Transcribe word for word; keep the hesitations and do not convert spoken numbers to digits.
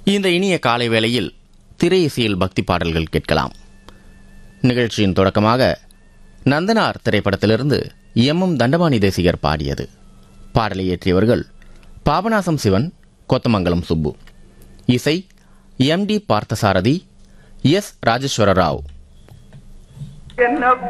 இந்த இனிய காலை வேளையில் திரை இசையில் பக்தி பாடல்கள் கேட்கலாம். நிகழ்ச்சியின் தொடக்கமாக நந்தனார் திரைப்படத்திலிருந்து எம் எம் தண்டபாணி தேசிகர் பாடியது. பாடலை இயற்றியவர்கள் பாபநாசம் சிவன், கொத்தமங்கலம் சுப்பு. இசை M D Parthasarathy, S Rajeswara Rao.